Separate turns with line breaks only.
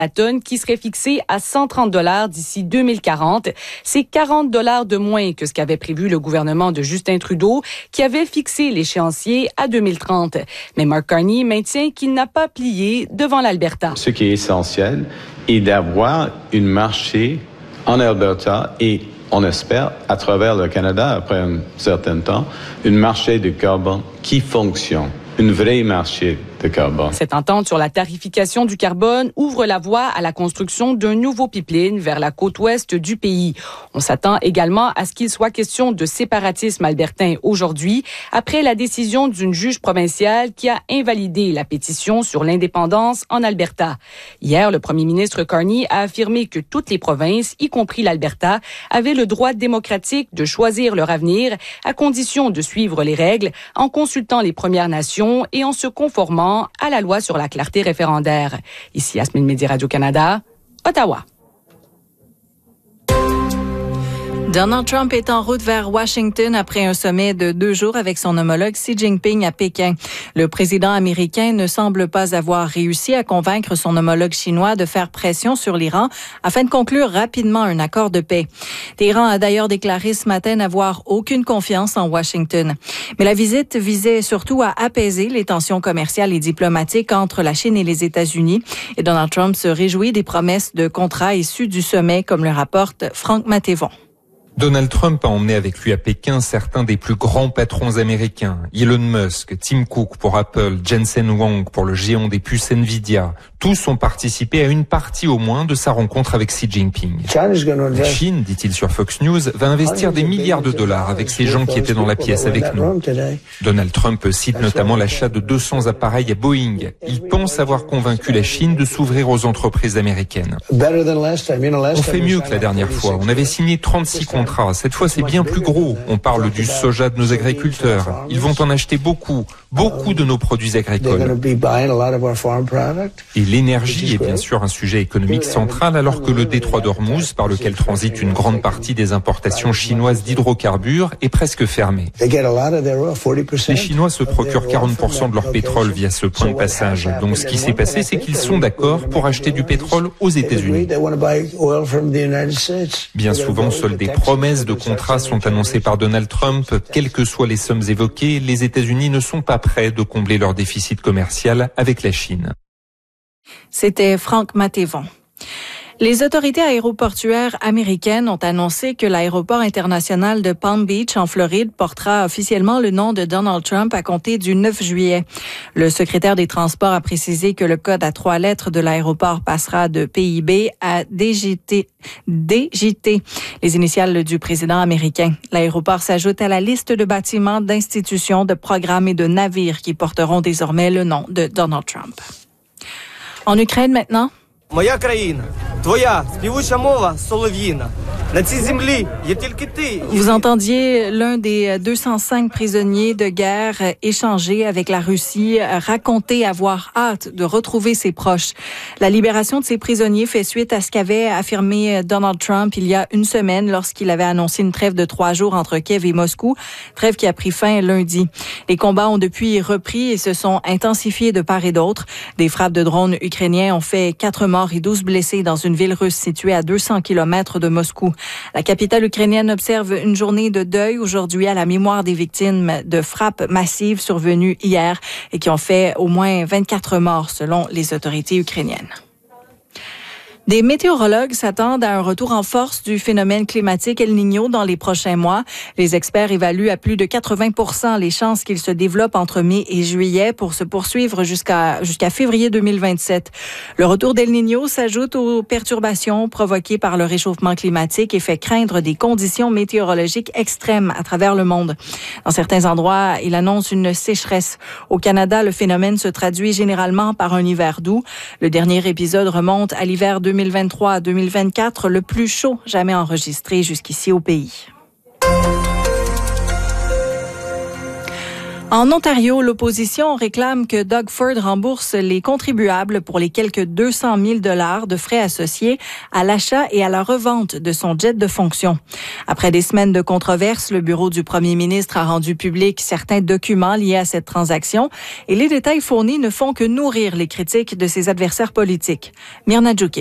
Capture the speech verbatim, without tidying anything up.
la tonne qui serait fixée à cent trente dollars d'ici deux mille quarante. C'est quarante dollars de moins que ce qu'avait prévu le gouvernement de Justin Trudeau, qui avait fixé l'échéancier à deux mille trente. Mais Mark Carney maintient qu'il n'a pas plié devant l'Alberta.
Ce qui est essentiel est d'avoir un marché en Alberta et, on espère, à travers le Canada, après un certain temps, un marché de carbone qui fonctionne, un vrai marché de carbone.
Cette entente sur la tarification du carbone ouvre la voie à la construction d'un nouveau pipeline vers la côte ouest du pays. On s'attend également à ce qu'il soit question de séparatisme albertain aujourd'hui, après la décision d'une juge provinciale qui a invalidé la pétition sur l'indépendance en Alberta. Hier, le premier ministre Carney a affirmé que toutes les provinces, y compris l'Alberta, avaient le droit démocratique de choisir leur avenir à condition de suivre les règles en consultant les Premières Nations et en se conformant à la loi sur la clarté référendaire. Ici, Yasmine Média Radio-Canada, Ottawa.
Donald Trump est en route vers Washington après un sommet de deux jours avec son homologue Xi Jinping à Pékin. Le président américain ne semble pas avoir réussi à convaincre son homologue chinois de faire pression sur l'Iran afin de conclure rapidement un accord de paix. Téhéran a d'ailleurs déclaré ce matin n'avoir aucune confiance en Washington. Mais la visite visait surtout à apaiser les tensions commerciales et diplomatiques entre la Chine et les États-Unis. Et Donald Trump se réjouit des promesses de contrats issus du sommet, comme le rapporte Franck Matévon.
Donald Trump a emmené avec lui à Pékin certains des plus grands patrons américains. Elon Musk, Tim Cook pour Apple, Jensen Huang pour le géant des puces Nvidia. Tous ont participé à une partie au moins de sa rencontre avec Xi Jinping. La Chine, dit-il sur Fox News, va investir des milliards de dollars avec ces gens qui étaient dans la pièce avec nous. Donald Trump cite notamment l'achat de deux cents appareils à Boeing. Il pense avoir convaincu la Chine de s'ouvrir aux entreprises américaines. On fait mieux que la dernière fois. On avait signé trente-six contrats. Cette fois, c'est bien plus gros. On parle du soja de nos agriculteurs. Ils vont en acheter beaucoup, beaucoup de nos produits agricoles. Et l'énergie est bien sûr un sujet économique central, alors que le détroit d'Ormuz, par lequel transite une grande partie des importations chinoises d'hydrocarbures, est presque fermé. Les Chinois se procurent quarante pour cent de leur pétrole via ce point de passage. Donc ce qui s'est passé, c'est qu'ils sont d'accord pour acheter du pétrole aux États-Unis. Bien souvent, seuls des promesses de contrats sont annoncées par Donald Trump. Quelles que soient les sommes évoquées, les États-Unis ne sont pas prêts de combler leur déficit commercial avec la Chine.
C'était Franck Matévon. Les autorités aéroportuaires américaines ont annoncé que l'aéroport international de Palm Beach, en Floride, portera officiellement le nom de Donald Trump à compter du neuf juillet. Le secrétaire des Transports a précisé que le code à trois lettres de l'aéroport passera de P I B à D J T, D J T, les initiales du président américain. L'aéroport s'ajoute à la liste de bâtiments, d'institutions, de programmes et de navires qui porteront désormais le nom de Donald Trump. En Ukraine maintenant.
Моя країна, твоя співуча мова солов'їна. На цій землі є тільки ти.
Vous entendiez l'un des deux cent cinq prisonniers de guerre échanger avec la Russie, raconter avoir hâte de retrouver ses proches. La libération de ces prisonniers fait suite à ce qu'avait affirmé Donald Trump il y a une semaine lorsqu'il avait annoncé une trêve de trois jours entre Kiev et Moscou, trêve qui a pris fin lundi. Les combats ont depuis repris et se sont intensifiés de part et d'autre. Des frappes de drones ukrainiens ont fait quatre morts et douze blessés dans une ville russe située à deux cents kilomètres de Moscou. La capitale ukrainienne observe une journée de deuil aujourd'hui à la mémoire des victimes de frappes massives survenues hier et qui ont fait au moins vingt-quatre morts selon les autorités ukrainiennes. Des météorologues s'attendent à un retour en force du phénomène climatique El Niño dans les prochains mois. Les experts évaluent à plus de quatre-vingts pour cent les chances qu'il se développe entre mai et juillet pour se poursuivre jusqu'à jusqu'à février deux mille vingt-sept. Le retour d'El Niño s'ajoute aux perturbations provoquées par le réchauffement climatique et fait craindre des conditions météorologiques extrêmes à travers le monde. Dans certains endroits, il annonce une sécheresse. Au Canada, le phénomène se traduit généralement par un hiver doux. Le dernier épisode remonte à l'hiver deux mille vingt-trois à deux mille vingt-quatre, le plus chaud jamais enregistré jusqu'ici au pays. En Ontario, l'opposition réclame que Doug Ford rembourse les contribuables pour les quelques deux cent mille dollars de frais associés à l'achat et à la revente de son jet de fonction. Après des semaines de controverses, le bureau du premier ministre a rendu public certains documents liés à cette transaction et les détails fournis ne font que nourrir les critiques de ses adversaires politiques. Myrna Djoukis.